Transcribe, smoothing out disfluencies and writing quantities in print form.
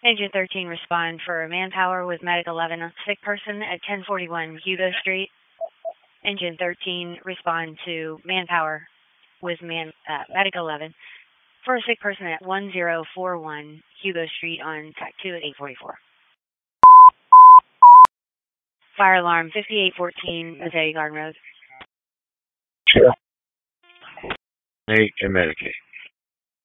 Agent 13, respond for manpower with Medic 11, a sick person at 1041 Hugo Street. Engine 13, respond to manpower with Medic 11 for a sick person at 1041 Hugo Street on TAC 2 at 844. Fire alarm 5814 Mazzetti Garden Road. Sure. Nate and Medicaid.